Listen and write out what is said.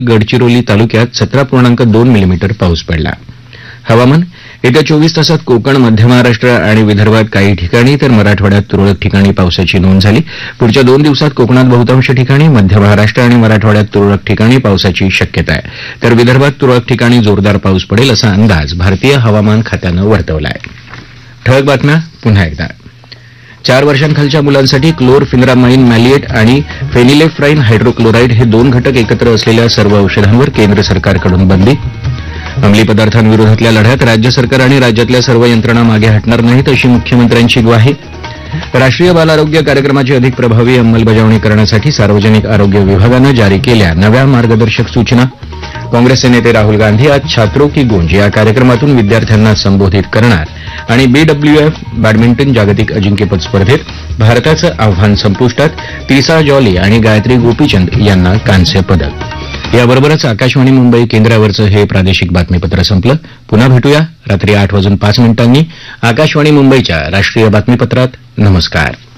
गडचिरोली तालुक्यात 17.2 मिलीमीटर पाऊस पडला. हवामान. येत्या 24 तासात कोकण, मध्य महाराष्ट्र आणि विदर्भात काही ठिकाणी तर मराठवाड्यात तुरळक ठिकाणी पावसाची नोंद झाली. पुढच्या 2 दिवसात कोकणात बहुतांश ठिकाणी, मध्य महाराष्ट्र आणि मराठवाड्यात तुरळक ठिकाणी पावसाची शक्यता आहे, तर विदर्भात तुरळक ठिकाणी जोरदार पाऊस पडेल असा अंदाज भारतीय हवामान खात्यानं वर्तवला आहे. ठळक बातम्या पुन्हा एकदा. 4 वर्षांखालच्या मुलांसाठी क्लोरफिनरामाइन मॅलिएट आणि फेनिलेफ्राइन हायड्रोक्लोराइड हे 2 घटक एकत्र असलेल्या सर्व औषधांवर केंद्र सरकारकडून बंदी. अंमली पदार्थांविरोधातल्या लढ्यात राज्य सरकार आणि राज्यातल्या सर्व यंत्रणा मागे हटणार नाहीत अशी मुख्यमंत्र्यांची ग्वाही. राष्ट्रीय बाल आरोग्य कार्यक्रमाची अधिक प्रभावी अंमलबजावणी करण्यासाठी सार्वजनिक आरोग्य विभागानं जारी केल्या नव्या मार्गदर्शक सूचना. काँग्रेसचे नेते राहुल गांधी आज छात्रों की गूंज या कार्यक्रमातून विद्यार्थ्यांना संबोधित करणार. आणि BWF बॅडमिंटन जागतिक अजिंक्यपद स्पर्धेत भारताचं आव्हान संपुष्टात. तिसा जॉली आणि गायत्री गोपीचंद यांना कांस्य पदक. याबरोबरच आकाशवाणी मुंबई केंद्रावरचं हे प्रादेशिक बातमीपत्र संपलं. पुन्हा भेटूया रात्री 8:05 आकाशवाणी मुंबईच्या राष्ट्रीय बातमीपत्रात. नमस्कार.